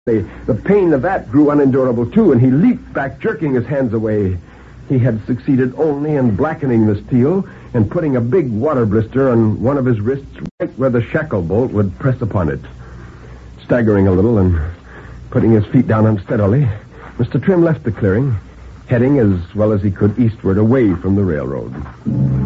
The pain of that grew unendurable, too, and he leaped back, jerking his hands away. He had succeeded only in blackening the steel and putting a big water blister on one of his wrists right where the shackle bolt would press upon it. Staggering a little and putting his feet down unsteadily, Mr. Trim left the clearing, heading as well as he could eastward away from the railroad.